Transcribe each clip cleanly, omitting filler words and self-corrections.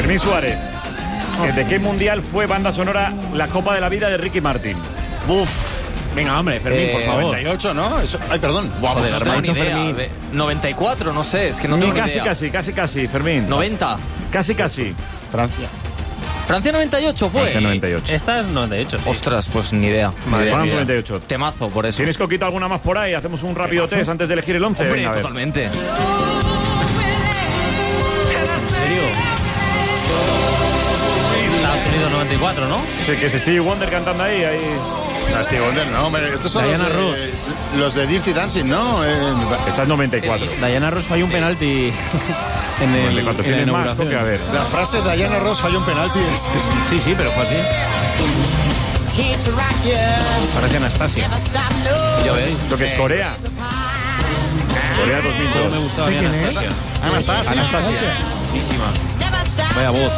Fermín Suárez. ¿De qué mundial fue banda sonora La Copa de la Vida de Ricky Martin? Venga, hombre, Fermín, por favor. 98, ¿no? Eso, ay, perdón. Joder, no tengo ni idea. 94, no sé, es que no tengo ni idea. Casi, Fermín. 90. Casi. Francia. Francia 98 fue. Francia 98. Esta es 98, sí. Ostras, pues ni idea. Francia 98. Temazo, por eso. ¿Tienes, Coquito, alguna más por ahí? Hacemos un rápido test antes de elegir el 11. Hombre, Venga, a ver. totalmente. ¿En serio? Estados Unidos 94, ¿no? Sí, que es Stevie Wonder cantando ahí. No, Stevie Wonder, no, hombre. Estos son Diana los de Dirty Dancing, ¿no? Esta es 94. Diana Ross falló un penalti en el 94. ¿Tienes más, Coque? A ver. La frase de Diana Ross falló un penalti. Sí, pero fue así. Parece Anastasia. Ya ves. Esto que es Corea. Corea 2002. Me gustaba bien Anastasia. Anastasia. Buenísima. Vaya voz.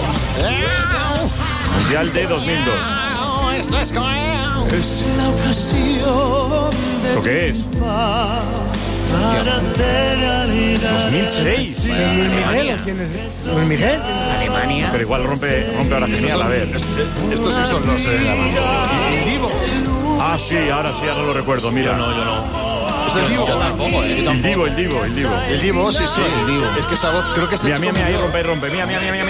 Mundial de 2002. Esto es Corea. ¿Esto qué es? 2006. ¿Miguel o quién es? ¿Luis Miguel? Alemania. Pero igual rompe ahora genial, a ver. Estos sí son los... el Divo. Ah, sí, ahora lo recuerdo, mira. Yo no. Es el Divo. Yo tampoco, El Divo. El Divo, sí. el Divo. Es que esa voz, creo que está... Mira, ahí rompe. Mira.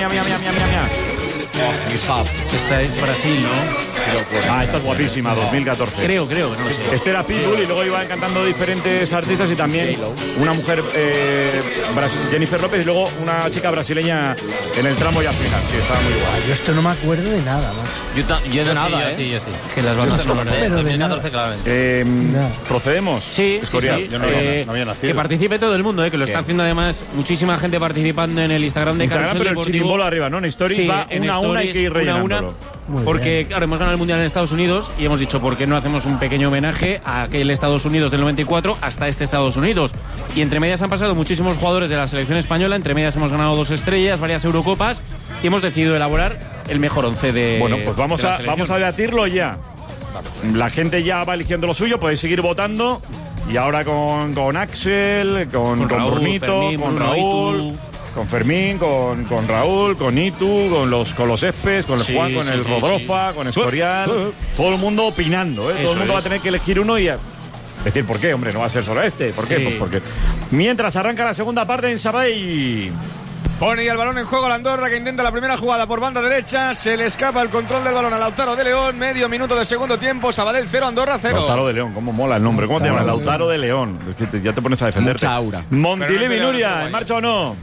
Esta es Brasil, ¿no? Ah, esta es guapísima, 2014. Creo que no sé. Este era Pitbull y luego iban cantando diferentes artistas y también una mujer, Jennifer López, y luego una chica brasileña en el tramo ya final. Sí, estaba muy guay. Yo esto no me acuerdo de nada, macho. Yo de nada, Yo sí. Que las bandas sonoras. Pero de 2014, claramente. ¿Procedemos? Sí. Yo no había nacido. Que participe todo el mundo, que lo está haciendo además muchísima gente participando en el Instagram de Instagram, Carrusel pero el Deportivo. chirimbolo arriba, ¿no? En Stories Sí, va en una a una, hay que ir Stories, una a una. rellenándolo. Porque, claro, hemos ganado el Mundial en Estados Unidos y hemos dicho, ¿por qué no hacemos un pequeño homenaje a aquel Estados Unidos del 94 hasta este Estados Unidos? Y entre medias han pasado muchísimos jugadores de la selección española, entre medias hemos ganado 2 estrellas, varias Eurocopas y hemos decidido elaborar el mejor 11 de Bueno, pues vamos de la a selección. debatirlo ya. La gente ya va eligiendo lo suyo, podéis seguir votando. Y ahora con Axel, con Raúl, Brunito, Fermín, con Bruno, Raúl, Itu. con Fermín, con Raúl, con Itu, con los Espes, con el Sí, Juan, con sí, el sí, Rodrofa, con Escorial. Todo el mundo opinando, ¿eh? Todo Eso el mundo va a es. tener que elegir uno y decir, ¿por qué, hombre? No va a ser solo este. ¿Por qué? Sí. Pues porque mientras arranca la segunda parte en Sabadell. Pone ya el balón en juego la Andorra, que intenta la primera jugada por banda derecha. Se le escapa el control del balón a Lautaro de León. Medio minuto de segundo tiempo. Sabadell 0, Andorra 0. Lautaro de León, cómo mola el nombre. ¿Cómo te llamas? Lautaro de León. Es que ya te pones a defenderte. Mucha aura. Montilivi, Pero no es Nuria, ¿en marcha o no?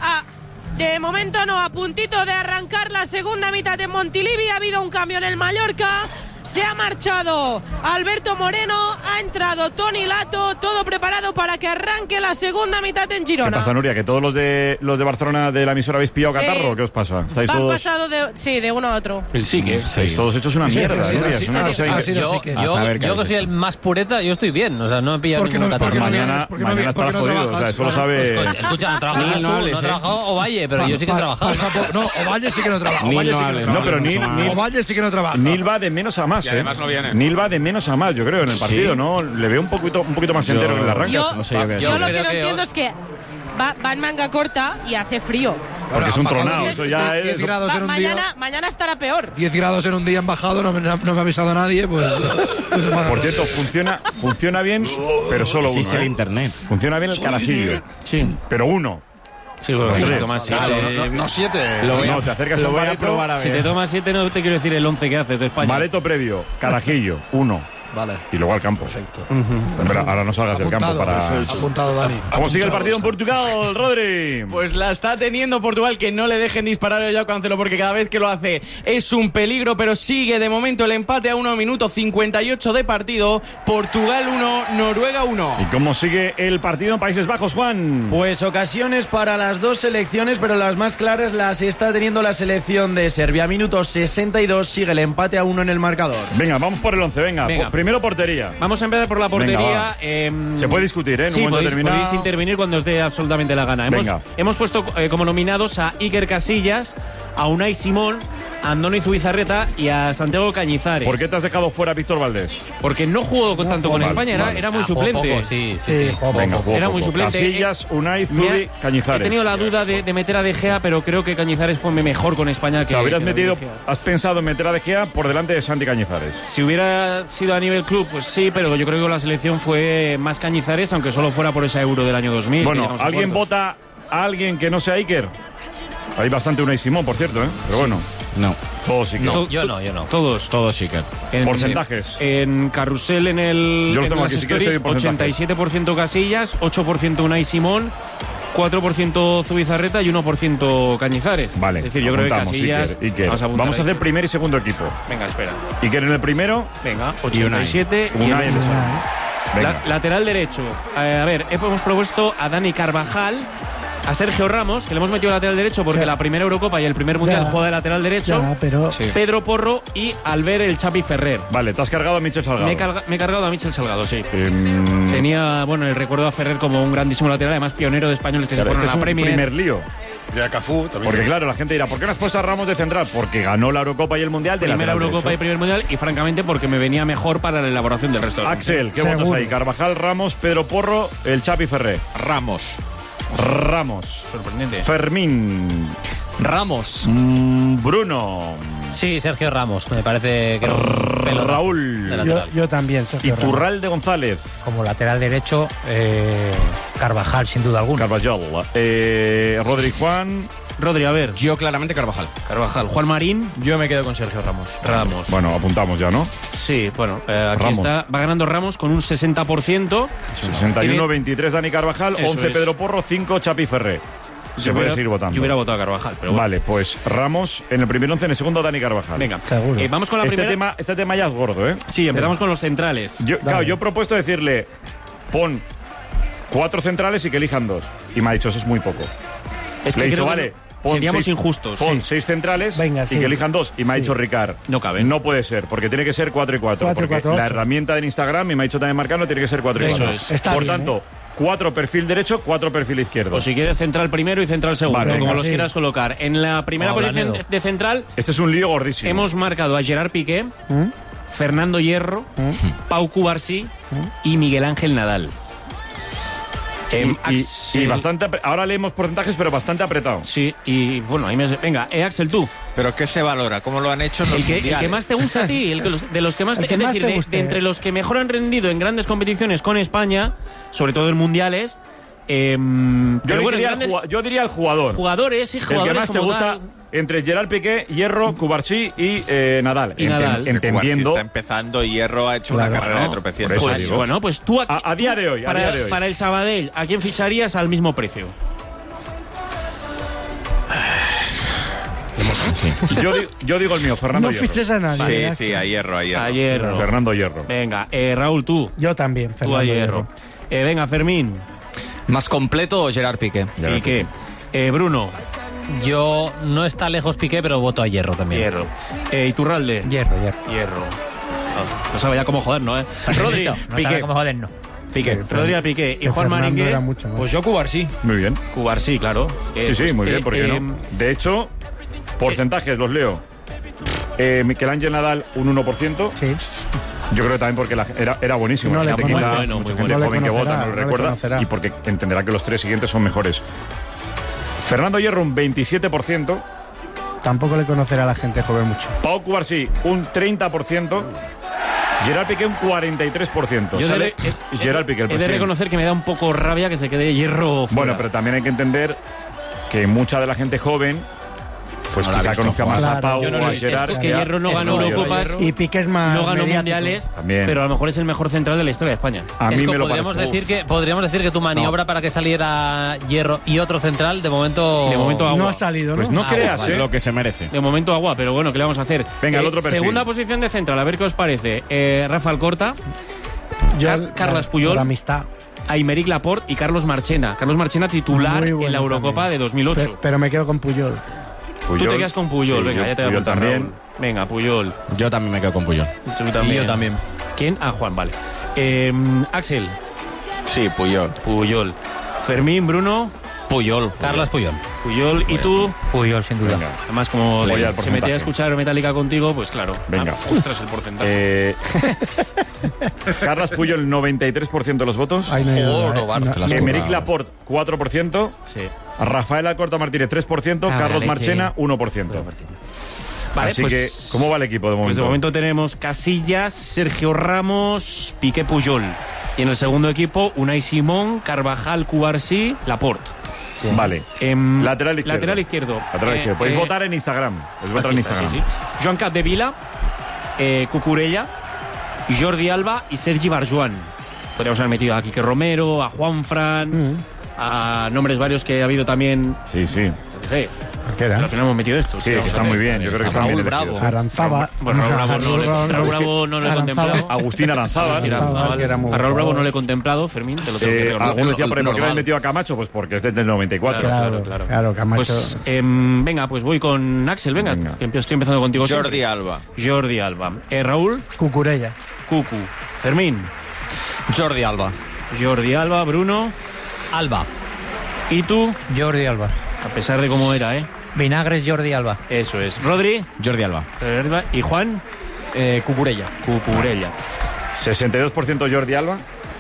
De momento no, a puntito de arrancar la segunda mitad de Montilivi. Ha habido un cambio en el Mallorca. Se ha marchado Alberto Moreno, ha entrado Toni Lato, todo preparado para que arranque la segunda mitad en Girona. ¿Qué pasa, Nuria? ¿Que todos los de Barcelona de la emisora habéis pillado Sí. catarro? ¿Qué os pasa? ¿Estáis Han todos...? pasado de uno a otro. El sí que Estáis todos hechos una mierda, Nuria. Es una cosa Yo Yo que soy el más pureta, yo estoy bien. O sea, no he pillado ¿Por qué ningún no- por qué catarro. no Mañana, porque mañana estarás no jodido. O sea, trabajas? eso lo sabe... Escucha, no trabajas tú, no ha trabajado Ovalle, pero yo sí que he trabajado. No, Ovalle sí que no trabaja. Ovalle sí que no trabaja. No, pero Ovalle sí que no trabaja. Nil va de menos a más, Y además no viene. Nil va de menos a más, yo creo, en el partido, ¿no? Le veo un poquito más entero en el arranque. Yo, no sé yo qué yo decir. lo que Creo no que entiendo es que va en manga corta y hace frío. Porque es un tronado, 10 eso ya es... 10 grados en un día. Mañana estará peor. 10 grados en un día han bajado, no me ha avisado nadie, pues... Por cierto, funciona bien, pero solo uno. Existe el internet. Funciona bien el carajillo. Sí, Pero uno. sí, bueno, Tres. si te tomas 7. No 7. No, te acercas a un bareto, Si te tomas 7 no te quiero decir el 11 que haces de España. bareto previo, carajillo, uno. Vale. Y luego al campo. Perfecto. Pero ahora no salgas del campo para... Apuntado, Dani. ¿Cómo sigue el partido en Portugal, Rodri? Pues la está teniendo Portugal, que no le dejen disparar a Joao Cancelo, porque cada vez que lo hace es un peligro, pero sigue de momento el empate a 1 minuto 58 de partido. Portugal 1, Noruega 1. ¿Y cómo sigue el partido en Países Bajos, Juan? Pues ocasiones para las dos selecciones, pero las más claras las está teniendo la selección de Serbia. Minuto 62, sigue el empate a 1 en el marcador. Venga, vamos por el 11, venga. Venga. Primero portería. Vamos a empezar por la portería. Se puede discutir, ¿eh? En Sí, un momento podéis determinado. intervenir cuando os dé absolutamente la gana. Venga. Hemos puesto como nominados a Iker Casillas, a Unai Simón Andoni Zubizarreta y a Santiago Cañizares. ¿Por qué te has dejado fuera a Víctor Valdés? Porque no jugó tanto con vale, España, vale. era muy suplente. Poco, sí. Venga, jugó Era muy poco. suplente. Casillas, Unai, Zubi, Cañizares. He tenido la duda de meter a De Gea, pero creo que Cañizares fue mejor con España que... O sea, hubieras que metido, De Gea. has pensado en meter a De Gea por delante de Santi Cañizares. Si hubiera sido a nivel club, pues sí, pero yo creo que la selección fue más Cañizares, aunque solo fuera por esa Euro del año 2000. Bueno, ¿alguien vota a alguien que no sea Iker? Hay bastante Unai Simón, por cierto, ¿eh? Pero bueno. No. Todos Iker. No, yo no. Todos. Todos Iker. Porcentajes. En Carrusel, en el Yo los en tengo las aquí, si quieres stories, te doy porcentajes. 87% Casillas, 8% Unai Simón, 4% Zubizarreta y 1% Cañizares. Vale. Es decir, yo creo que apuntamos, Casillas... Iker. Vamos a hacer primer y segundo equipo. Venga, espera. Iker en el primero. Venga, Y Unai. 87 y Unai en el segundo. Venga. Lateral derecho. A ver, hemos propuesto a Dani Carvajal, a Sergio Ramos, que le hemos metido lateral derecho porque la primera Eurocopa y el primer Mundial juega de lateral derecho. Pero Pedro Porro y Albert el Chapi Ferrer. Vale, te has cargado a Michel Salgado. Me he cargado a Michel Salgado, sí. Tenía, bueno, el recuerdo a Ferrer como un grandísimo lateral, además pionero de españoles que Claro, se fueron este a la es un Premier. primer lío. Y a Cafú también. Porque claro, la gente dirá, ¿por qué no has puesto a Ramos de central? Porque ganó la Eurocopa y el Mundial de Primera lateral Eurocopa y derecho. primer Mundial y francamente porque me venía mejor para la elaboración del resto. Axel, ¿qué votas ahí? Carvajal, Ramos, Pedro Porro, el Chapi Ferrer. Ramos. Sorprendente. Fermín. Ramos. Bruno. Sí, Sergio Ramos. Me parece que era un pelo Raúl. de lateral. yo también, Sergio Ramos. Iturralde González. Como lateral derecho, Carvajal, sin duda alguna. Carvajal. Rodri Juan. Rodri, a ver. Yo claramente Carvajal. Carvajal. Juan Marín. Yo me quedo con Sergio Ramos. Ramos. Bueno, apuntamos ya, ¿no? Sí, bueno, aquí Ramos. está. Va ganando Ramos con un 60%. 61-23 Dani Carvajal, Eso 11 es. Pedro Porro, 5 Chapi Ferrer. Se puede seguir votando. Yo hubiera votado a Carvajal, pero bueno. Vale, pues Ramos en el primer 11, en el segundo Dani Carvajal. Venga, Seguro. vamos con la primera. Este tema ya es gordo, ¿eh? Sí, empezamos con los centrales. Claro, yo he propuesto decirle, pon 4 centrales y que elijan 2. Y me ha dicho, eso es muy poco. Es Le he que dicho, creo que vale, pon seríamos 6, injustos. Pon sí. 6 centrales Venga, y sí. que elijan 2. Y me ha Sí. dicho Ricard, No caben. no puede ser, porque tiene que ser 4 y 4. 4 y Porque 4, la 8. herramienta del Instagram, y me ha dicho también Marcano, tiene que ser 4 y Eso 4. es. Está Por bien, tanto, 4 perfil derecho, 4 perfil izquierdo. O si quieres central primero y central segundo, Vale, como venga, los sí. quieras colocar. En la primera Como posición Blanedo. de central Este es un lío gordísimo. hemos marcado a Gerard Piqué, Fernando Hierro, Pau Cubarsí y Miguel Ángel Nadal. y Axel- bastante ahora leemos porcentajes, pero bastante apretado. Sí, y bueno, ahí me... Venga, Axel, tú. ¿Pero qué se valora? ¿Cómo lo han hecho en los El que mundiales? más te gusta a ti, de los que más El te... que Es más decir, te guste. de entre los que mejor han rendido en grandes competiciones con España, sobre todo en mundiales... pero bueno, en grandes Yo diría el jugador. jugadores y El jugadores que más te como gusta tal. entre Gerard Piqué, Hierro, Cubarsí y Nadal. Y Nadal. Entendiendo. Está empezando y Hierro ha hecho una carrera de por tropecientos. eso Pues, digo. bueno, pues tú A día de hoy, para, para el Sabadell, ¿a quién ficharías al mismo precio? Yo digo el mío, Fernando No Hierro. fiches a nadie. Sí, a Hierro, a Hierro. A Hierro. Fernando Hierro. Venga, Raúl, tú. Yo también, Tú Fernando a Hierro. Venga, Fermín. Más completo, Gerard Piqué. Piqué. Bruno. Yo no está lejos Piqué, pero voto a Hierro también. Hierro. Iturralde. Hierro. Hierro. No sabe ya cómo joder, ¿no? Rodri. No Piqué. sabe cómo joder, no. Piqué. Rodri a Piqué. Y Que Juan Fernando Maringue. era mucho más. Pues yo Cubarsí. Muy bien. Cubarsí, claro. Sí, muy bien, ¿por qué no? De hecho, porcentajes los leo. Miguel Ángel Nadal, un 1%. Sí. Yo creo que también porque era buenísimo. No La le gente conoce. quizá, Muy bueno, mucha muy gente bueno. joven que No le vota no conocerá, lo no le recuerda conocerá. y porque entenderá que los 3 siguientes son mejores. Fernando Hierro, un 27%. Tampoco le conocerá a la gente joven mucho. Pau Cubarsí, un 30%. Gerard Piqué, un 43%. Yo Sale Gerard Piqué, el he de presidente. reconocer que me da un poco rabia que se quede Hierro fuera. Bueno, pero también hay que entender que mucha de la gente joven pues No la ha quizá visto conozca más jugar. a Pau Yo no lo o he a visto. Gerard. Es que Hierro no ganó Eurocopas. Y Piqué es más No ganó mediático. mundiales, También. pero a lo mejor es el mejor central de la historia de España. A mí Es que me lo podríamos parece. decir que tu maniobra para que saliera Hierro y otro central, de momento... De momento agua. No ha salido, Pues ¿no? no creas, Vale, ¿eh? lo que se merece. De momento agua, pero bueno, ¿qué le vamos a hacer? Venga, el otro perfil. Segunda posición de central, a ver qué os parece. Rafa Alcorta, Carles Puyol, Por amistad. Aymeric Laporte y Carlos Marchena. Carlos Marchena titular Muy en bueno la Eurocopa también. de 2008. Pero me quedo con Puyol. Tú te quedas con Puyol, Sí, venga, ya te voy a Puyol apuntar, también. Raúl. Venga, Puyol. Yo también me quedo con Puyol. Tú también. Y yo también. ¿Quién? Ah, Juan, vale. Axel. Sí, Puyol. Puyol. Fermín, Bruno. Carles Puyol. Puyol. ¿Y tú? Puyol, sin duda. Venga. Además, como Voy al se porcentaje. metía a escuchar Metallica contigo, pues claro. Venga. Ostras, el porcentaje. Carles Puyol, 93% de los votos. Ay, no hay duda, no, no, Emeric Laporte, 4%. Sí. Rafael Alcorta Martínez, 3%. Ah, Carlos leche. Marchena, 1%. Vale, Así pues, que, ¿cómo va el equipo de momento? Pues de momento tenemos Casillas, Sergio Ramos, Piqué, Puyol. Y en el segundo equipo, Unai Simón, Carvajal, Cubarsí, Laporte. Vale. Lateral izquierdo. Lateral izquierdo. Lateral izquierdo. Podéis votar en Instagram. Podéis votar en Aquí está, Instagram. sí. Joan Capdevila, Cucurella, Jordi Alba y Sergi Barjuan. Podríamos haber metido a Quique Romero, a Juanfran, a nombres varios que ha habido también. Sí, sí. Yo qué sé. ¿Qué era? Al final hemos metido esto. Sí, que está muy bien. Yo creo que están bien elegidos. Aranzaba. Bueno, Raúl Bravo no lo he contemplado. Agustín Aranzábal. que era muy A Raúl Bravo guapo. no le he contemplado, Fermín, te lo tengo que reconocer. Alguno decía por ahí, ¿por qué normal. habéis metido a Camacho? Pues porque es desde el 94. Claro, Camacho. Pues venga, pues voy con Axel, venga. Venga. Que estoy empezando contigo. Jordi siempre. Alba. Jordi Alba. Raúl, Cucurella. Cucu. Fermín, Jordi Alba. Jordi Alba. Bruno, Alba. y tú, Jordi Alba. a pesar de cómo era, ¿eh? Vinagres Jordi Alba. Eso es. Rodri, Jordi Alba. y Juan, Cucurella. Cucurella. 62% Jordi Alba,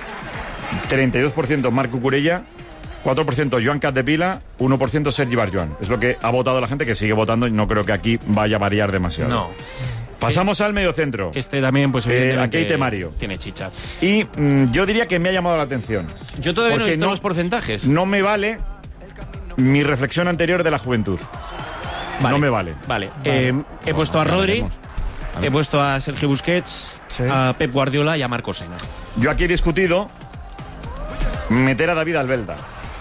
32% Marc Cucurella, 4% Joan Capdevila, 1% Sergi Barjuan. Es lo que ha votado la gente, que sigue votando, y no creo que aquí vaya a variar demasiado. No. Pasamos al mediocentro. Este también, pues evidentemente, a Keite Mario. tiene chicha. Y yo diría que me ha llamado la atención. Yo todavía no he Porque visto los porcentajes. No me vale mi reflexión anterior de la juventud. Vale. No me vale. Vale. He puesto a ya Rodri, veremos. he puesto a Sergio Busquets, Sí. a Pep Guardiola y a Marco Sena. Yo aquí he discutido meter a David Albelda.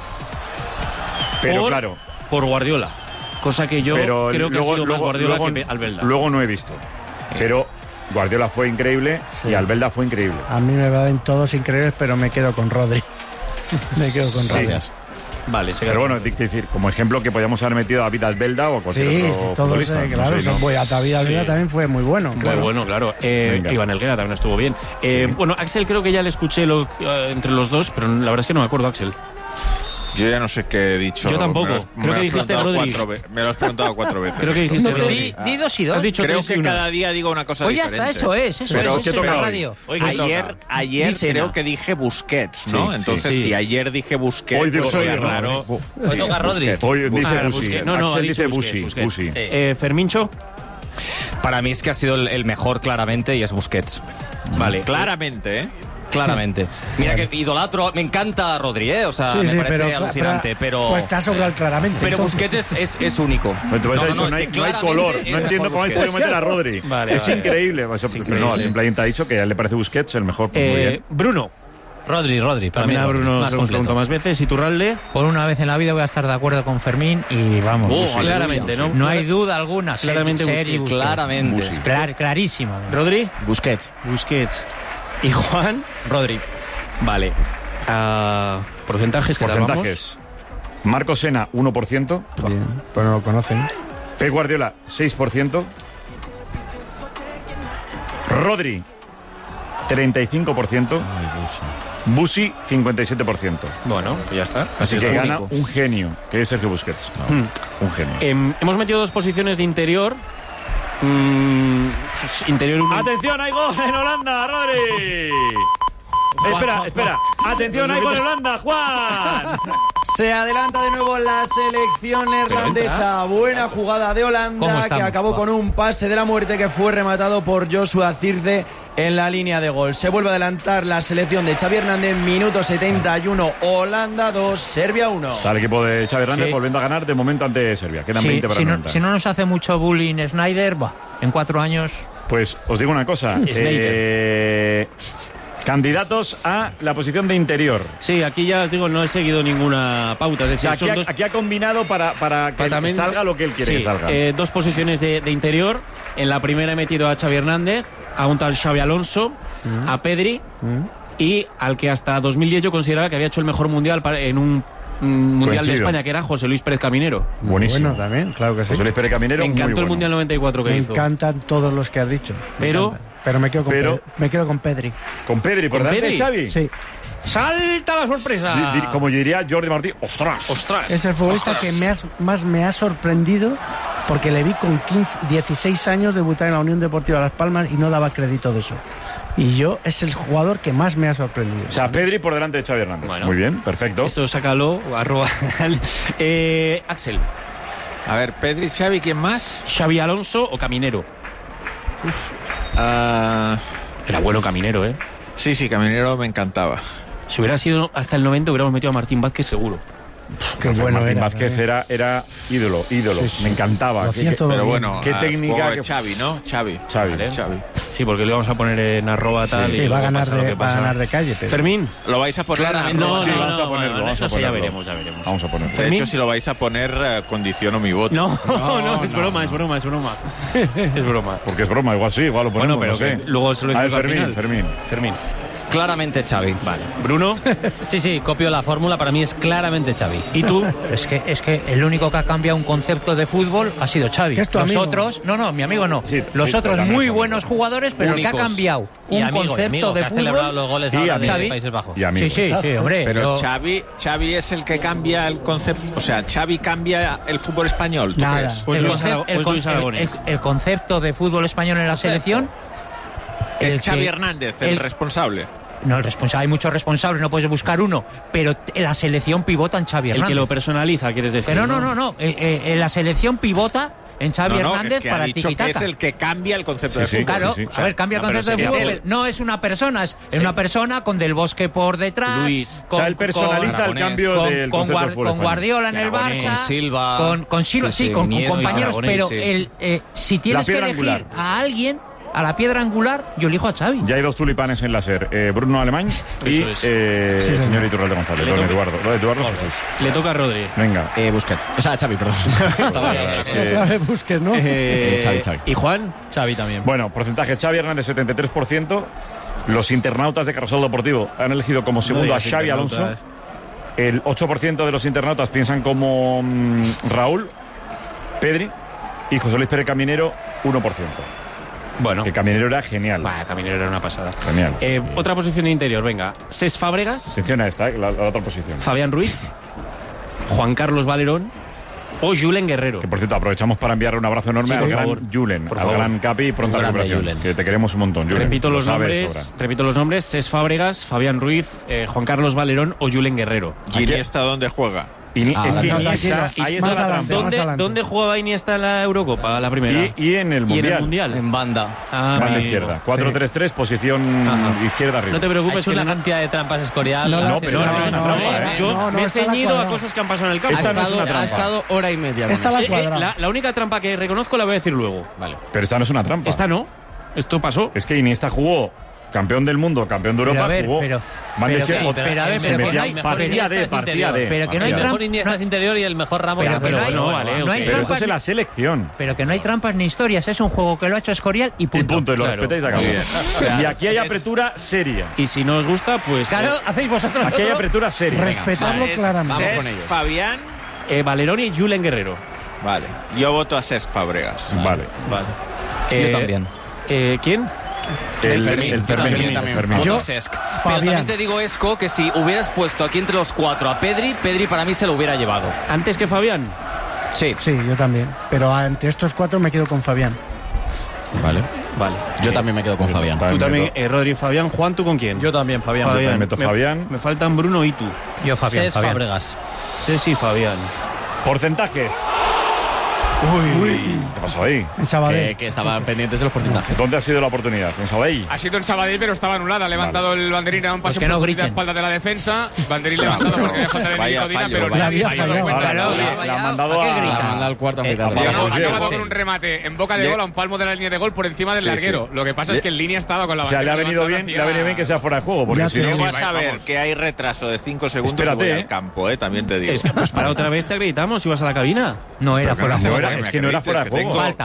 Pero claro. Por Guardiola. Cosa que yo Pero creo que luego, ha sido más Guardiola luego- que Albelda. Luego no he visto. Pero Guardiola fue increíble y Albelda fue increíble. A mí me van todos increíbles, pero me quedo con Rodri. Me quedo con Rodri. Gracias. Vale, se Pero bueno, hay que decir, como ejemplo que podíamos haber metido a David Albelda o a cualquier Sí, otro todos, futbolista. claro. No sé, ¿no? Pues a David Alvira también fue muy bueno. Muy claro. bueno, claro. Venga. Iván Helguera también estuvo bien. Bueno, Axel creo que ya le escuché entre los dos, pero la verdad es que no me acuerdo, Axel. Yo ya no sé qué he dicho. Yo tampoco. Me lo has- Creo me lo que has dijiste preguntado Rodri. 4 veces. Me lo has preguntado 4 veces. Creo que dijiste Rodri. Di 2 y 2. Has dicho Creo 3 y que 1. cada día digo una cosa Pues ya diferente. está, eso es. Pero, eso ¿qué es toca la hoy? radio. Ayer Di Sena. creo que dije Busquets, ¿no? Sí, Entonces, sí. si ayer dije Busquets, Hoy digo pues sería Rodri. raro. Hoy toca Rodri. Busquets. Hoy dice Ah, Busi. Busquets. No, ha Axel dicho dice Busquets, Busi. Busquets. Busi. Fermincho. Para mí es que ha sido el mejor claramente y es Busquets. Vale. Claramente, ¿eh? Claramente. Mira que idolatro, me encanta Rodri, ¿eh? O sea, Sí, me sí, parece alucinante, pero... Pues está sobrado claramente. Pero entonces. Busquets es único. Entonces, No, ha dicho, es no hay, que no hay claramente color. es No entiendo mejor cómo habéis Busquets. podido meter a Rodri. Vale, es vale. increíble. increíble. No, simplemente ha dicho que a él le parece Busquets el mejor. Muy bien. Bruno. Rodri, para mí También a Rodri, Bruno más se hemos preguntado completo. más veces. ¿Y Turralde? Por una vez en la vida voy a estar de acuerdo con Fermín y vamos. Oh, claramente, ¿no? No hay duda alguna. Claramente Sergi Busquets. Claramente. Clarísima. ¿Rodri? Busquets. Busquets. ¿Y Juan? Rodri. Vale. Porcentajes que Porcentajes. Marco Sena, 1%. Bien, pues no lo conocen. Pep Guardiola, 6%. Rodri, 35%. Busi, 57%. Bueno, pues ya está. Así que es lo gana único. un genio, que es Sergio Busquets. Un genio. Hemos metido dos posiciones de interior. Interior. ¡Atención, hay gol en Holanda, Rodri! Espera. ¡Atención, hay gol en Holanda, Juan! Se adelanta de nuevo la selección neerlandesa. Buena jugada de ¿Cómo Holanda estamos? que acabó con un pase de la muerte que fue rematado por Joshua Zirkzee en la línea de gol. Se vuelve a adelantar la selección de Xavi Hernández. Minuto 71. Holanda 2, Serbia 1. Está el equipo de Xavi Hernández Sí. volviendo a ganar de momento ante Serbia. Quedan 20 para si, no, 90. si no nos hace mucho bullying Snyder, en 4 años. Pues os digo una cosa. Candidatos a la posición de interior. Sí, aquí ya os digo, no he seguido ninguna pauta. Es O decir, sea, son dos. aquí ha combinado para que también- salga lo que él quiere sí, que salga. Dos posiciones de interior. En la primera he metido a Xavi Hernández, a un tal Xavi Alonso, a Pedri y al que hasta 2010 yo consideraba que había hecho el mejor mundial en un Mundial de Coincido. España, que era José Luis Pérez Caminero. Buenísimo. Bueno, también, claro que sí. José Luis Pérez Caminero, Me muy encantó el bueno. Mundial 94 que Me hizo. encantan todos los que has dicho. Me Pero- encantan. Pero me quedo con pero- Pedri. Me quedo con Pedri. Con Pedri, por ¿Con delante de Pedri? Xavi. Sí. ¡Salta la sorpresa! Como yo diría Jordi Martí, ¡ostras! ¡Ostras! Es el futbolista que más me ha sorprendido porque le vi con 16 años debutar en la Unión Deportiva Las Palmas y no daba crédito de eso. Y yo es el jugador que más me ha sorprendido. O sea, Pedri por delante de Xavi Hernández. Bueno. Muy bien, perfecto. Esto sácalo, arroba. Axel, A ver, Pedri, Xavi, ¿quién más? ¿Xavi Alonso o Caminero? Ah, Era bueno Caminero, ¿eh? sí, Caminero me encantaba. Si hubiera sido hasta el 90 hubiéramos metido a Martín Vázquez seguro. Qué bueno Martín era. Vázquez también. era ídolo. Sí, sí. Me encantaba. Lo hacía todo Pero bien. bueno, qué técnica supongo que- que Xavi, ¿no? Xavi. Vale. Xavi. Sí, porque lo íbamos a poner en arroba tal. Sí, y va a luego ganar pasa lo que va a pasa. ganar de calle. Pero... Fermín. ¿Lo vais a poner? Claramente. No, Sí, no, vamos a no, ponerlo, no, vamos a no sé, ya ponerlo. veremos, ya veremos. Vamos a ponerlo. De Fermín. hecho, si lo vais a poner, condiciono mi voto. No, no, es broma, es broma, es broma. Es broma. Porque es broma, igual sí, igual lo ponemos. Bueno, pero no sé. que luego se lo A ver, decimos al Fermín. final. Fermín. Claramente Xavi. Vale. Bruno. Sí, copio la fórmula, para mí es claramente Xavi. ¿Y tú? Es que el único que ha cambiado un concepto de fútbol ha sido Xavi. ¿Que es tu Los amigo? otros, no, mi amigo no. Sí, Los sí, otros también muy es buenos jugadores, pero el que ha Únicos. cambiado Y un amigo, concepto que de ha celebrado fútbol. los goles Sí, ahora amigo. de Países Bajos. Y amigo. Sí, hombre. Pero no- Xavi es el que cambia el concepto. O sea, Xavi cambia el fútbol español. ¿Tú Nada. crees? Pues el, Luis concep- Ara- el pues con- Luis Aragonés. el concepto de fútbol español en la selección. Es el Xavi que- Hernández el responsable. No, el responsable, hay muchos responsables, no puedes buscar uno, pero la selección pivota en Xavi El Hernández. que lo personaliza, quieres decir. Pero no. La selección pivota en Xavi No, Hernández es que para ha el dicho que tiquitata. es el que cambia el concepto Sí, de sí. fútbol. Claro, sí. a ver, cambia el No, pero concepto de sería fútbol, él. pero no es una persona, es una persona con Del Bosque por detrás. Luis. O sea, él personaliza el cambio del con, concepto del fútbol con español. Guardiola en el Aragonés, Barça, con Silva, con Silva, sí, con Iniesta, compañeros, Aragonés, pero sí. si tienes que piedra elegir angular. a alguien, a la piedra angular, yo elijo a Xavi. Ya hay dos tulipanes en la SER. Bruno Alemán y Eso es. el señor Iturralde González. Don toca. Eduardo Jesús. Le toca a Rodri. Venga. Busquets. O sea, Xavi, perdón. Otra vez Busquets, ¿no? Xavi. ¿Y Juan? Xavi también. Bueno, porcentaje Xavi Hernández 73%. Los internautas de Carrusel Deportivo han elegido como segundo a Xavi Alonso. El 8% de los internautas piensan como Raúl, Pedri y José Luis Pérez Caminero 1%. Bueno. Que Caminero era genial. Vaya, Caminero era una pasada. Genial. Otra posición de interior, venga. Cés Fábregas, Atención a esta, la otra posición. Fabián Ruiz, Juan Carlos Valerón o Julen Guerrero. Que por cierto, aprovechamos para enviar un abrazo enorme Sí, al por gran favor. Julen, Por al favor. gran Capi, pronta Un grande recuperación. Julen. Que te queremos un montón, Julen. Repito Lo los sabes de nombres. sobra. Repito los nombres: Cés Fábregas, Fabián Ruiz, Juan Carlos Valerón o Julen Guerrero. ¿Y Iniesta dónde juega? Es que no, Iniesta, tranquilo. ahí Más está la adelante, trampa. más adelante. ¿Dónde jugaba Iniesta en la Eurocopa, la primera? Y en el Mundial. Mundial. En banda. Ah, Banda amigo. izquierda. 4-3-3, posición Ajá. izquierda arriba. No te Ha preocupes hecho que una no- cantidad de trampas Escorial. No, pero no, es una trampa, Yo No, me he está la ceñido a cuadrada. cosas que han pasado en el campo. Esta no es una Ha trampa. estado hora y media. con Esta él. la cuadrada. La única trampa que reconozco la voy a decir luego. Vale. Pero esta no es una trampa. Esta no. Esto pasó. Es que Iniesta jugó campeón del mundo, campeón de Europa, Pero a ver, jugó. pero- Van de pero Che- sí, pero a ver, se pero que metía no hay- partida Iniesta de es partida interior. de. Pero que no hay El partida de. mejor Iniesta es interior y el mejor Ramos. Pero es que no hay- interior. bueno, vale, no hay ok. Pero eso trampas es en la selección. Pero que no hay trampas ni historias, es un juego que lo ha hecho Escorial y Y punto. punto, y lo Claro. respetáis a cabo. Y aquí hay apertura seria. Y si no os gusta, pues. Claro, hacéis vosotros. Aquí hay otro. apertura seria. Respetarlo Cesc, claramente. Cesc, con ello. Fabián. Valerón y Julen Guerrero. Vale. Yo voto a Cesc Fábregas. Vale. Yo también. ¿Quién? El Fermín. Fermín. también. Fermín. Yo, Cesc. Pero Fabián. también te digo, Esco, que si hubieras puesto aquí entre los cuatro a Pedri para mí se lo hubiera llevado. ¿Antes que Fabián? Sí. Sí, yo también. Pero ante estos cuatro me quedo con Fabián. Vale. Vale. Yo también me quedo con Fabián. Tú también, Rodri y Fabián. Juan, ¿tú con quién? Yo también, Fabián. también meto Fabián. Me faltan Bruno y tú. Yo, Fabián. Cesc Fabián. Fábregas. Sí, Fabián. Porcentajes. ¿Qué pasó ahí? En Sabadell. Que estaban pendientes de los porcentajes. ¿Dónde ha sido la oportunidad? ¿En Sabadell? Ha sido en Sabadell, pero estaba anulada. Ha levantado el banderín a un paso Pues que no por griten. la espalda de la defensa. Banderín levantado porque había falta de Vaya Nico Dina, fallo, pero vaya nadie se ha fallo. dado cuenta. Claro, La han mandado ¿a qué a... grita? Manda al cuarto a Ha Fabián. acabado con un remate en boca de gol a un palmo de la línea de gol por encima del Sí, larguero. sí. Lo que pasa es que en línea estaba con la O sea, le ha bandera venido bien, levantada le ha venido bien que sea fuera de juego, porque Ya si no... te Llego a sí, saber vamos. que hay retraso de 5 segundos Espérate, y voy al campo, también te digo. Es que, pues para otra vez te acreditamos si vas a la cabina. No era Pero que fuera no de juego. es que no era fuera de juego. Falta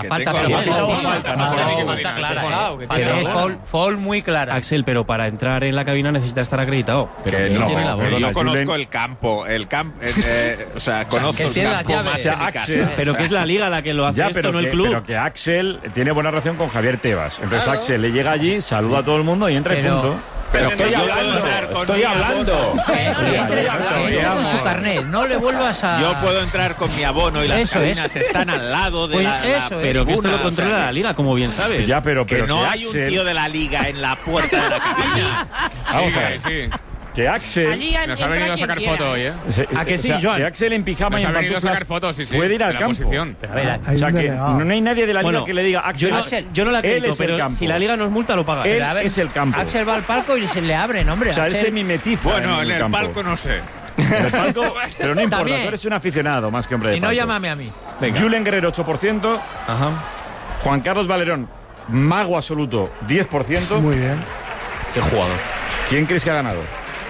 foul muy clara. Axel, pero para entrar en la cabina necesita estar acreditado. Pero que no, tiene la bola. yo conozco el campo, o sea, conozco el campo más de mi casa. Pero que es la liga la que lo hace esto, no el club. Pero que Axel tiene buena relación con Javier Tebas. Entonces Axel le llega allí, saluda a todo el mundo y entra y punto. Pero estoy hablando. Entre con su carnet, no le vuelvas a... Yo puedo entrar con mi abono y las cabinas están al lado de la pero que esto lo controla la liga, como bien sabes. Ya, pero que no hay Axel... un tío de la liga en la puerta de la cabina. Vamos a ver. Sí. Que Axel nos ha venido a sacar foto hoy, ¿eh? ¿A que sí, Joan? Que Axel en pijama y en pantuflas puede ir al campo. O sea que no hay nadie de la liga que le diga Axel. Yo no la él acredito, es el pero campo. si la liga nos multa lo paga. Él es el campo. Axel va al palco y se le abren, hombre. O sea, él Axel... se mimetiza. Bueno, en el palco no sé. En el palco, pero no importa, También. tú eres un aficionado más que hombre de Y no palco. llámame a mí. Julen Guerrero, 8%. Ajá. Juan Carlos Valerón, mago absoluto, 10%. Muy bien. Qué jugador. ¿Quién crees que ha ganado?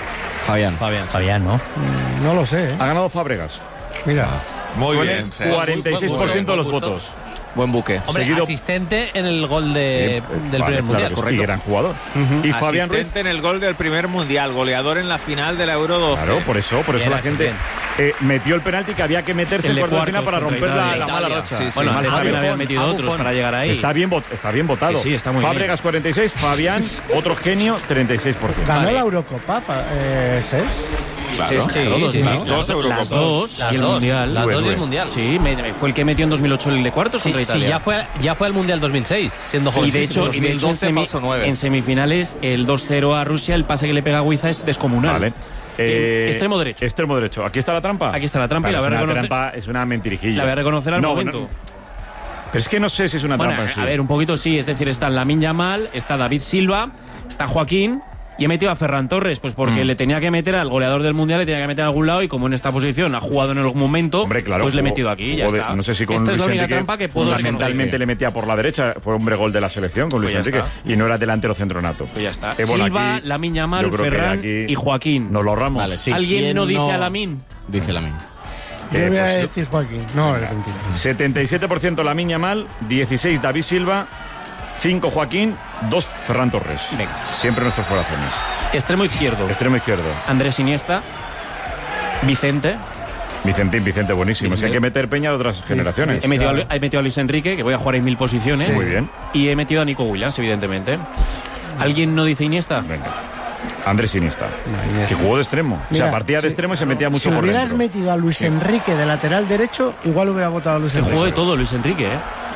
Fabián, ¿no? No lo sé, ¿eh? Ha ganado Fábregas. Mira. Muy Con bien. el 46% de los votos. Buen buque. Hombre, Seguido- asistente en el gol del primer mundial, que sí, correcto. y gran jugador. Y Fabián Ruiz. Asistente en el gol del primer mundial, goleador en la final de la Euro 12. Claro, por eso Bien, la gente metió el penalti que había que meterse El en de cuarto de final para cuartos romper contra la mala Italia. racha. Sí, sí. Bueno, Mal antes Javier. también habían metido otros para llegar ahí. Está bien votado. Que sí, está muy bien. Fábregas 46, Fabián, otro genio, 36%. Ganó la Eurocopa, ¿SES? Claro. Las dos Eurocopas. Las dos y el dos, mundial. las dos y el mundial. Sí, fue el que metió en 2008 el de cuartos Sí, contra sí, Italia. ya fue al mundial 2006, siendo joven. Y de hecho, en semifinales, el 2-0 a Rusia, el pase que le pega a Guiza es descomunal. Vale. Extremo derecho. Extremo derecho. ¿Aquí está la trampa? Aquí está la trampa y Vale, la voy a es una reconocer. trampa, es una mentirijilla. La voy a reconocer al momento. Pero es que no sé si es una Bueno, trampa en sí. a ver, un poquito sí. Es decir, está Lamine Yamal, está David Silva, está Joaquín. Y he metido a Ferran Torres, pues porque le tenía que meter al goleador del Mundial, le tenía que meter a algún lado, y como en esta posición ha jugado en algún momento, Hombre, claro, pues le he jugó- metido aquí y ya jugó de- está. No sé si con Esta es Luis la única Enrique trampa que puedo fundamentalmente reconocer. le metía por la derecha. Fue hombre gol de la selección con Luis Pues ya Enrique. está. Y no era delantero centronato. Pues ya está. Bueno, Silva, aquí Lamine Yamal, yo creo que Ferran aquí y Joaquín. Nos lo ahorramos. Vale, sí. ¿Alguien ¿Quién no dice a Lamine? Dice Lamine. Yo voy a pues, decir Joaquín. No, es mentira. 77% Lamine Yamal, 16 David Silva, 5 Joaquín, 2 Ferran Torres. Venga. Siempre nuestros corazones. Extremo izquierdo. Extremo izquierdo. Andrés Iniesta. Vicente. Vicente buenísimo. Es que hay que meter peña de otras generaciones. He metido a Luis Enrique, que voy a jugar en 1000 posiciones. Muy bien. Y he metido a Nico Williams, evidentemente. ¿Alguien no dice Iniesta? Venga. Andrés Iniesta. Si jugó de extremo. O sea, Mira, partía de extremo y se metía mucho Si por hubieras dentro. metido a Luis Enrique de lateral derecho, igual hubiera votado a Luis Que Enrique. jugó de todo Luis Enrique,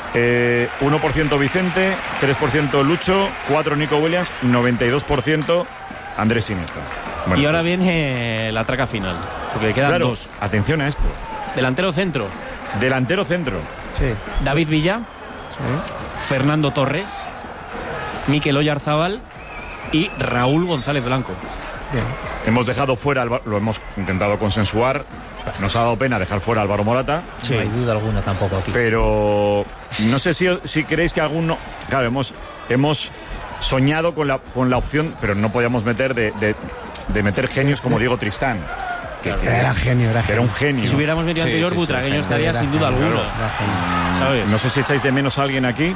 1% Vicente, 3% Lucho, 4 Nico Williams, 92% Andrés Iniesta. Bueno, y ahora pues, viene la traca final, porque quedan claro, dos. atención a esto. Delantero centro, Delantero centro. Sí. David Villa, Fernando Torres, Mikel Oyarzábal y Raúl González Blanco. Bien. Hemos dejado fuera, lo hemos intentado consensuar. Nos ha dado pena dejar fuera a Álvaro Morata. No hay duda alguna tampoco aquí. Pero no sé si creéis que alguno... Claro, hemos soñado con la opción, pero no podíamos meter de meter genios como Diego Tristán. Que Era genio, era que era un genio. genio. Si hubiéramos metido anterior, Butragueño estaría sin duda alguna. ¿Sabes? No sé si echáis de menos a alguien aquí.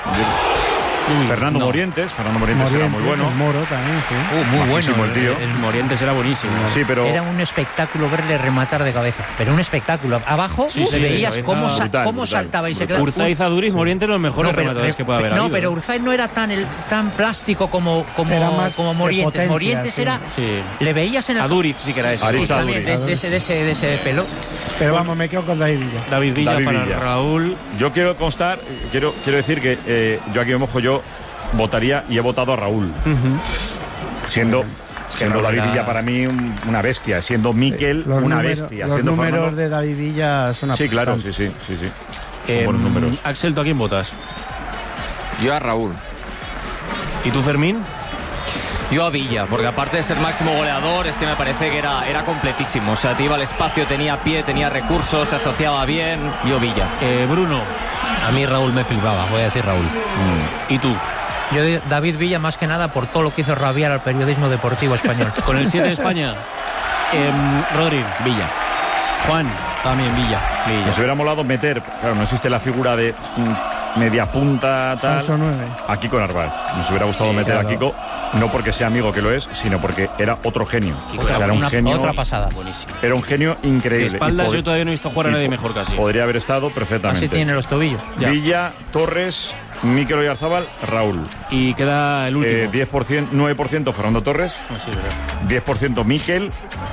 Fernando Morientes era muy bueno. Moro también, sí. Muy Majísimo bueno. el tío. El Morientes era buenísimo. Sí, pero Era un espectáculo verle rematar de cabeza. Pero un espectáculo. Abajo Sí, sí, de veías cabeza. cómo, Brutal, cómo brutal, saltaba y se brutal. quedaba. Urzaiz, Aduriz, Morientes, los mejores rematadores que pueda haber No, habido. pero Urzaiz no era tan plástico como Era más como de Morientes. potencia, Morientes sí. era. Sí. Le veías en el. Aduriz sí que era ese. Aduriz, También Aduriz. de ese pelo. Pero vamos, me quedo con David Villa. David Villa David para Villa. Raúl. yo quiero constar, quiero decir que yo aquí me mojo, yo votaría y he votado a Raúl. Siendo Raúl David era- Villa para mí una bestia, siendo Mikel una bestia, los siendo números Fernando... de David Villa son Sí, claro, aplastantes. sí. Son buenos números. Axel, ¿tú a quién votas? Yo a Raúl. ¿Y tú, Fermín? Yo a Villa, porque aparte de ser máximo goleador, es que me parece que era completísimo. O sea, te iba al espacio, tenía pie, tenía recursos, se asociaba bien. Yo Villa. Bruno. A mí Raúl me flipaba, voy a decir Raúl. ¿Y tú? Yo David Villa más que nada por todo lo que hizo rabiar al periodismo deportivo español. Con el 7 de España. Rodri. Villa. Juan. También Villa. Nos hubiera molado meter, claro, no existe la figura de media punta, tal. Falso 9. A Kiko Narváez. Nos hubiera gustado meter a Kiko, no porque sea amigo, que lo es, sino porque era otro genio. Era un genio. Otra pasada. Buenísimo. Era un genio increíble. De espaldas yo todavía no he visto jugar a nadie mejor casi. Podría haber estado perfectamente. Así tiene los tobillos. Villa, Torres, Mikel Oyarzábal, Raúl. Y queda el último. 10%, 9% Fernando Torres. Sí, verdad. 10% Mikel.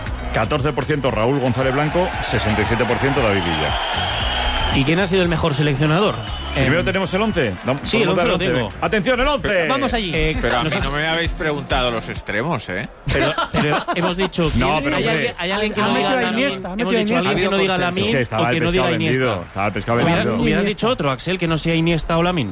14% Raúl González Blanco. 67% David Villa. ¿Y quién ha sido el mejor seleccionador? Primero tenemos el 11. Sí, el 11 lo tengo. ¡Atención, el 11! Vamos allí. Pero a mí no me habéis preguntado los extremos, ¿eh? Pero hemos dicho que no, pero hay alguien que ha no diga metido a Lamine. Iniesta, ha Hemos metido a dicho Iniesta. alguien que no diga Lamine Es que estaba o que el no pescado diga vendido. Iniesta. Estaba el pescado vendido. Hubieras dicho otro, Axel, que no sea Iniesta o Lamine.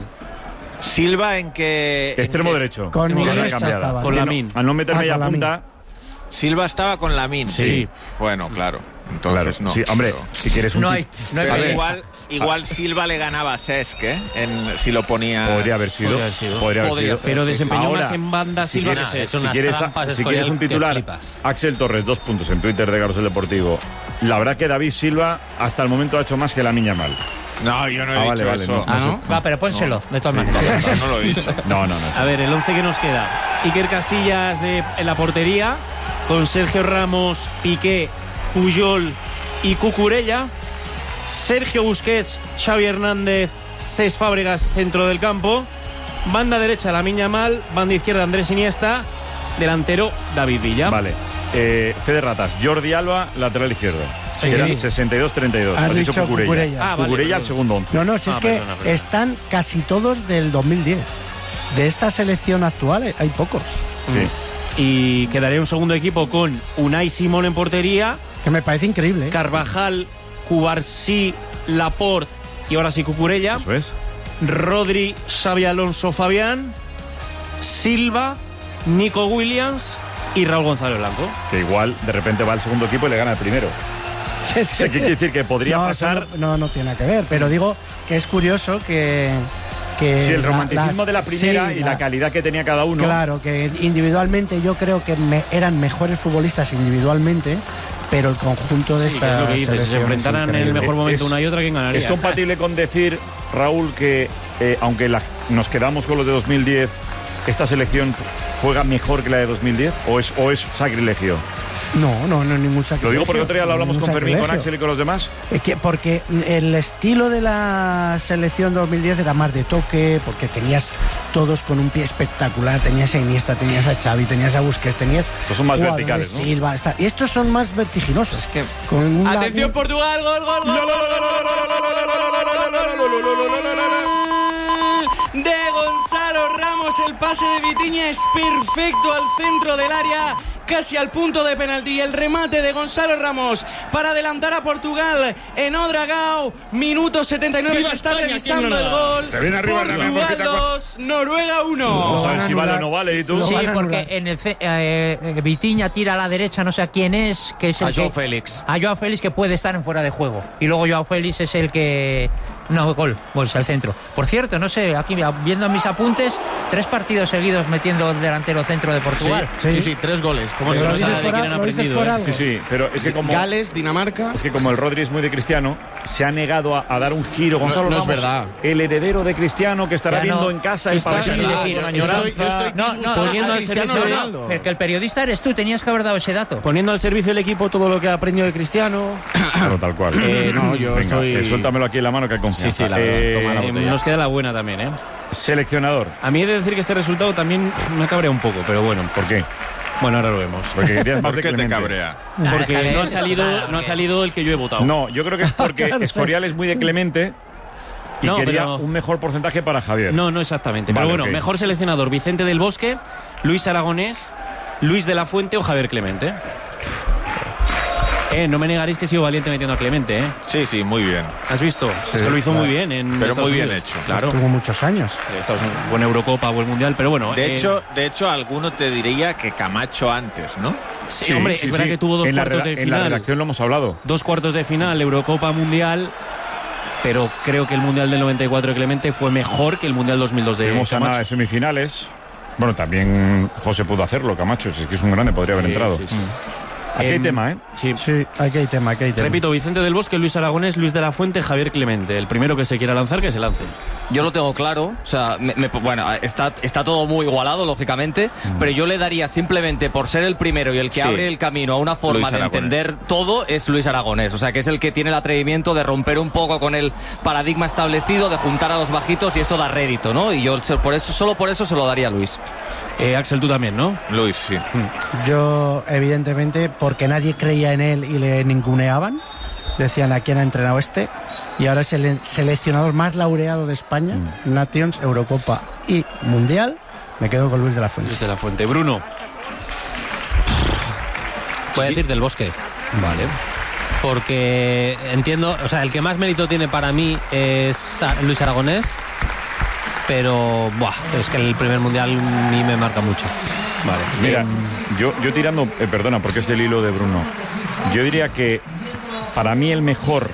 Silva en que... Extremo derecho. Con Extremo Iniesta cambiada. estaba. Con Lamine. Al no meter media con punta... Silva estaba con Lamine. Sí. Bueno, claro. Entonces no. Sí, hombre, si quieres un No hay Pero igual Silva le ganaba a Cesc, ¿eh? Si lo ponía... Podría haber sido. Pero desempeñó Ahora, más en banda si Silva quieres- que Cesc. si quieres un titular, Axel Torres, 2 puntos en Twitter de Carrusel Deportivo. La verdad que David Silva hasta el momento ha hecho más que Lamine Yamal. No, yo no he dicho vale, eso. no. Va, pero pónselo, de todas maneras. No lo he dicho. No. A ver, el 11 que nos queda. Iker Casillas en la portería, con Sergio Ramos, Piqué, Puyol y Cucurella. Sergio Busquets, Xavi Hernández, Cesc Fábregas, centro del campo. Banda derecha, Lamine Yamal. Banda izquierda, Andrés Iniesta. Delantero, David Villa. Vale. Fede Ratas, Jordi Alba, lateral izquierdo. Sí. Era 62-32. Has dicho Cucurella. Cucurella. Ah, vale, Cucurella al perdón. segundo 11. No, si es que perdona. están casi todos del 2010. De esta selección actual hay pocos. Sí. Y quedaría un segundo equipo con Unai Simón en portería, Que me parece increíble. Carvajal, Cubarsí, Laporte y ahora sí Cucurella. Eso es. Rodri, Xavi Alonso, Fabián, Silva, Nico Williams y Raúl González Blanco. Que igual de repente va al segundo equipo y le gana el primero. Es ¿Qué quiere decir? Que podría no, pasar... No tiene nada que ver. Pero digo que es curioso que Sí, el romanticismo de la primera sí, y la calidad que tenía cada uno. Claro, que individualmente yo creo que eran mejores futbolistas individualmente, pero el conjunto de Sí, que es esta lo que dices, si se enfrentaran en el mejor momento una y otra, ¿quién ganaría? ¿Es compatible con decir, Raúl, que aunque nos quedamos con los de 2010, esta selección juega mejor que la de 2010? ¿O es sacrilegio? No, ningún sacrilegio. Lo digo porque otro día lo hablamos Ningún con Fermín, con sacrilegio. Axel y con los demás. Porque el estilo de la selección 2010 era más de toque, porque tenías todos con un pie espectacular, tenías a Iniesta, tenías a Xavi, tenías a Busquets, tenías Estos son más jugadores, verticales, ¿no? Silva, y estos son más vertiginosos. Con Atención, Portugal, gol. De Gonzalo Ramos, el pase de Vitinha es perfecto al centro del área, casi al punto de penalti. El remate de Gonzalo Ramos para adelantar a Portugal en Odragao. Minuto 79, se está revisando el gol. Se viene arriba Portugal 2, Noruega 1. Vamos a ver si vale o no vale, ¿y tú? Sí, porque en el Vitinha tira a la derecha, no sé a quién es, que es el A Joao Félix. A Joao Félix, que puede estar en fuera de juego. Y luego Joao Félix es el que... No, gol al centro. Por cierto, no sé, aquí viendo mis apuntes, 3 partidos seguidos metiendo delantero centro de Portugal. Sí, 3 goles. ¿Cómo se nos sabe de quién han aprendido? Sí, pero es que como... Gales, Dinamarca. Es que como el Rodri es muy de Cristiano, se ha negado a dar un giro. Gonzalo No es Ramos, verdad. El heredero de Cristiano, que estará Ya viendo no, en casa el está partido bien, con yo añoranza. poniendo al Cristiano servicio de- Ronaldo. Que el periodista eres tú, tenías que haber dado ese dato. Poniendo al servicio del equipo todo lo que ha aprendido de Cristiano. Claro, tal cual. No, yo Venga, estoy... suéltamelo aquí en la mano que hay confianza. Sí, la verdad, toma la botella. Nos queda la buena también, ¿eh? Seleccionador. A mí he de decir que este resultado también me cabrea un poco, pero bueno. ¿Por qué? Bueno, ahora lo vemos. Porque querías más ¿Por de qué te Clemente. cabrea? Porque déjale. no ha salido el que yo he votado. No, yo creo que es porque Claro, sí. Escorial es muy de Clemente y No, quería pero- un mejor porcentaje para Javier. No exactamente. Vale, Pero bueno, ok. mejor seleccionador: Vicente del Bosque, Luis Aragonés, Luis de la Fuente o Javier Clemente. No me negaréis que he sido valiente metiendo a Clemente, ¿eh? Sí, muy bien. ¿Has visto? Es que lo hizo muy bien en Pero Estados muy bien Unidos. hecho. Claro. Tuvo muchos años. Estados Unidos, buena Eurocopa, buen Mundial, pero bueno. De hecho, alguno te diría que Camacho antes, ¿no? Sí, hombre, es verdad que tuvo dos en la cuartos de En la final. redacción lo hemos hablado. 2 cuartos de final, Eurocopa, Mundial. Pero creo que el Mundial del 94 de Clemente fue mejor que el Mundial 2002 de Tuvimos a nada Camacho. de semifinales. Bueno, también José pudo hacerlo, Camacho. Es que es un grande, podría haber entrado. Sí. Aquí hay tema, ¿eh? Sí, aquí hay tema. Repito, Vicente del Bosque, Luis Aragonés, Luis de la Fuente, Javier Clemente. El primero que se quiera lanzar, que se lance. Yo lo tengo claro, o sea, bueno, está todo muy igualado, lógicamente, pero yo le daría simplemente por ser el primero y el que abre el camino a una forma de entender todo, es Luis Aragonés, o sea, que es el que tiene el atrevimiento de romper un poco con el paradigma establecido, de juntar a los bajitos, y eso da rédito, ¿no? Y yo solo por eso se lo daría a Luis. Axel, tú también, ¿no? Luis, sí. Yo, evidentemente, porque nadie creía en él y le ninguneaban, decían a quién ha entrenado este, y ahora es el seleccionador más laureado de España, Nations, Eurocopa y Mundial. Me quedo con Luis de la Fuente. Luis de la Fuente. Bruno. Puede decir del Bosque. Vale. Porque entiendo, o sea, el que más mérito tiene para mí es Luis Aragonés, pero es que el primer Mundial ni me marca mucho. Vale. Mira, yo tirando, perdona, porque es el hilo de Bruno. Yo diría que para mí el mejor,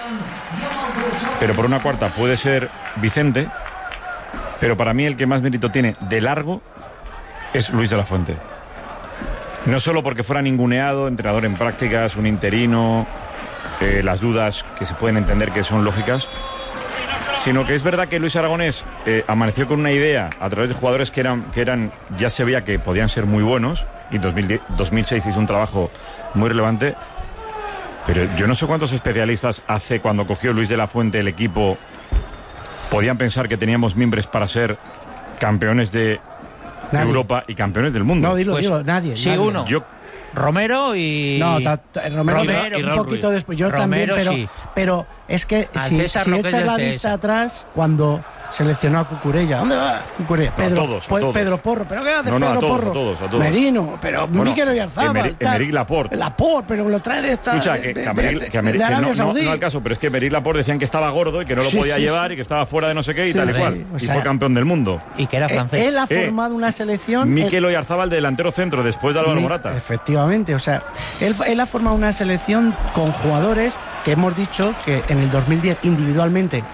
pero por una cuarta, puede ser Vicente, pero para mí el que más mérito tiene de largo es Luis de la Fuente. No solo porque fuera ninguneado, entrenador en prácticas, un interino, las dudas que se pueden entender que son lógicas, sino que es verdad que Luis Aragonés amaneció con una idea a través de jugadores que eran ya se veía que podían ser muy buenos, y en 2006 hizo un trabajo muy relevante, pero yo no sé cuántos especialistas hace cuando cogió Luis de la Fuente el equipo podían pensar que teníamos mimbres para ser campeones de Europa y campeones del mundo. No, dilo, nadie. Sí, nadie. uno. Romero y... No, Romero un poquito después. Yo Romero, también, pero es que si echas la vista atrás, cuando seleccionó a Cucurella. ¿Dónde va Cucurella? Pedro Porro. ¿Pero qué hace Pedro Porro? A todos. Merino, pero Mikel Oyarzabal. Emerick Laporte. Pero lo trae de esta... Escucha, de Arabia Saudí. No al caso, pero es que Emerick Laporte decían que estaba gordo y que no lo podía llevar y que estaba fuera de no sé qué y tal y cual. Y fue campeón del mundo. Y que era francés. Él ha formado una selección... Mikel Oyarzabal, delantero centro, después de Álvaro Morata. Efectivamente, o sea, él ha formado una selección con jugadores que hemos dicho que en el 2010 individualmente,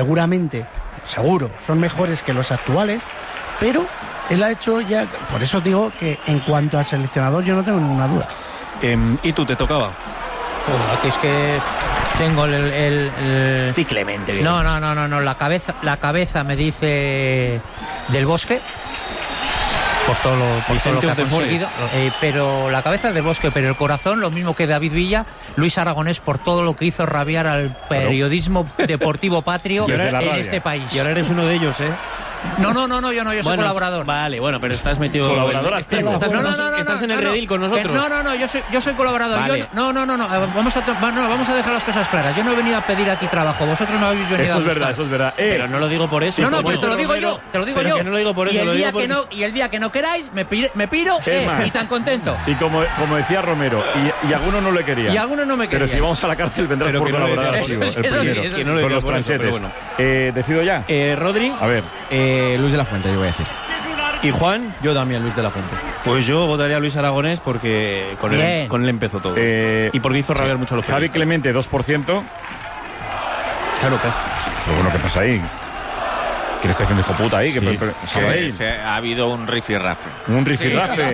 seguro, son mejores que los actuales, pero él ha hecho ya, por eso digo que en cuanto a seleccionador yo no tengo ninguna duda. ¿Y tú te tocaba? Aquí es que tengo el... Y Clemente. No, la cabeza me dice del Bosque. Por todo lo que ha conseguido, pero la cabeza del Bosque, pero el corazón, lo mismo que David Villa, Luis Aragonés, por todo lo que hizo rabiar al periodismo deportivo patrio en este país. Y ahora eres uno de ellos, ¿eh? No, yo soy colaborador. Vale, bueno, pero estás metido... Colaborador Estás en el redil con nosotros. No, yo soy colaborador. Vale. Vamos a dejar las cosas claras. Yo no he venido a pedir aquí trabajo. Vosotros no habéis venido a buscar. Eso es verdad. Pero no lo digo por eso. No, pues te lo digo yo. Que no lo digo por eso. Y el día que no queráis, me piro y tan contento. Y como decía Romero, y algunos no le querían. Y algunos no me querían. Pero si vamos a la cárcel vendrás por colaborar conmigo. El primero. Con los tranchetes. ¿Decido ya? Rodri. A ver. Luis de la Fuente, yo voy a decir. ¿Y Juan? Yo también, Luis de la Fuente. Pues yo votaría a Luis Aragonés porque con él empezó todo. Y porque hizo rabiar mucho a los Javi Clemente, 2%. Claro que es. Pero bueno, ¿qué pasa ahí? ¿Quién está haciendo hijo puta ahí? Ha habido un rifirrafe. Un rifirrafe.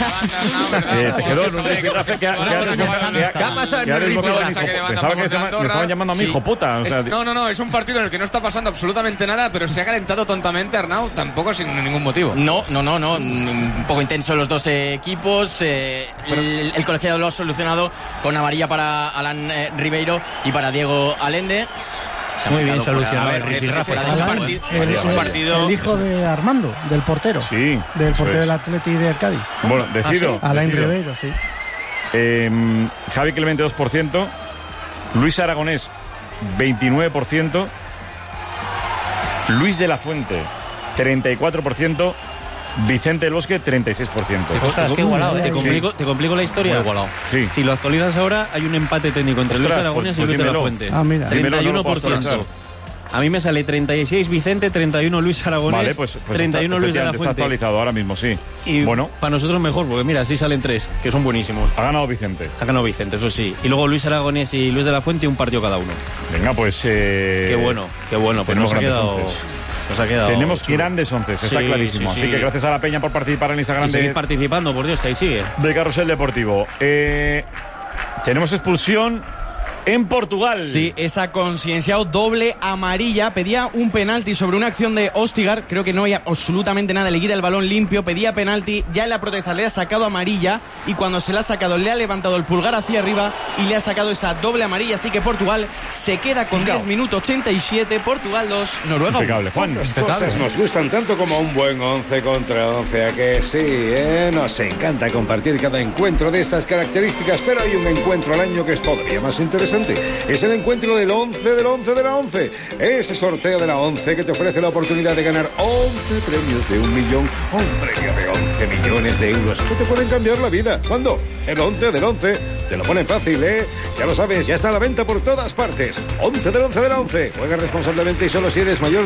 Te quedó en un rifirrafe que ha pasado en el rifirrafe. Pensaba que me estaban llamando a mí hijo puta. No, es un partido en el que no está pasando absolutamente nada, pero se ha calentado tontamente, Arnau, tampoco sin ningún motivo. No. Un poco intenso los dos equipos. El colegiado lo ha solucionado con amarilla para Alan Ribeiro y para Diego Allende. Muy bien solucionado Es un partido. El hijo de Armando, del portero. Sí. Del portero del Atleti de Cádiz. Bueno, decido. Alain Ribeiro, sí. Javi Clemente, 2%. Luis Aragonés, 29%. Luis de la Fuente, 34%. Vicente del Bosque, 36%. Te complico la historia. Sí. Si lo actualizas ahora, hay un empate técnico entre Luis Aragonés y Luis de la Fuente. 31%. A mí me sale 36 Vicente, 31 Luis Aragonés, vale, pues 31 Luis de la Fuente. Está actualizado ahora mismo, sí. Y bueno, para nosotros mejor, porque mira, así salen 3, que son buenísimos. Ha ganado Vicente, eso sí. Y luego Luis Aragonés y Luis de la Fuente, un partido cada uno. Venga, pues... Qué bueno. Pues nos ha quedado... Nos ha quedado Tenemos chulo. grandes 11, está clarísimo. Sí. Así que gracias a la Peña por participar en el Instagram y seguir participando, por Dios, que ahí sigue. de Carrusel Deportivo. Tenemos expulsión en Portugal. Sí, esa Concienciao doble amarilla. Pedía un penalti sobre una acción de Ostigar. Creo que no hay absolutamente nada. Le quita el balón limpio. Pedía penalti. Ya en la protesta le ha sacado amarilla. Y cuando se la ha sacado, le ha levantado el pulgar hacia arriba. Y le ha sacado esa doble amarilla. Así que Portugal se queda con 10 minutos 87. Portugal 2, Noruega 1. Impecable, Juan. Las cosas nos gustan tanto como un buen 11 contra 11. ¿A que sí? Nos encanta compartir cada encuentro de estas características. Pero hay un encuentro al año que es todavía más interesante. Es el encuentro del 11 del 11 de la 11. Ese sorteo de la 11 que te ofrece la oportunidad de ganar 11 premios de 1 millón o un premio de 11 millones de euros que te pueden cambiar la vida. ¿Cuándo? El 11 del 11. Te lo ponen fácil, ¿eh? Ya lo sabes, ya está a la venta por todas partes. 11 del 11 de la 11. Juega responsablemente y solo si eres mayor de